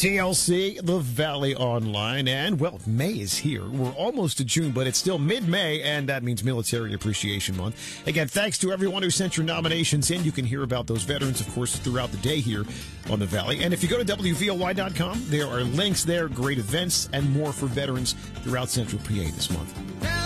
TLC, the Valley Online, and, well, May is here. We're almost to June, but it's still mid-May, and that means Military Appreciation Month. Again, thanks to everyone who sent your nominations in. You can hear about those veterans, of course, throughout the day here on the Valley. And if you go to WVLY.com, there are links there, great events, and more for veterans throughout Central PA this month.